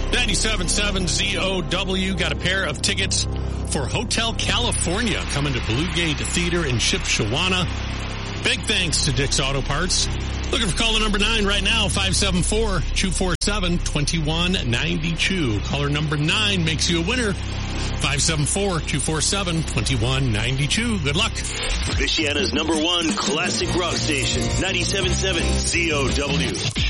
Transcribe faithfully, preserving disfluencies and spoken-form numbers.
ninety-seven point seven Z O W got a pair of tickets for Hotel California coming to Blue Gate Theater in Shipshewana. Big thanks to Dick's Auto Parts. Looking for caller number nine right now, five seven four, two four seven, two one nine two. Caller number nine makes you a winner. five seven four, two four seven, two one nine two. Good luck. Michiana's number one classic rock station, ninety-seven point seven Z O W.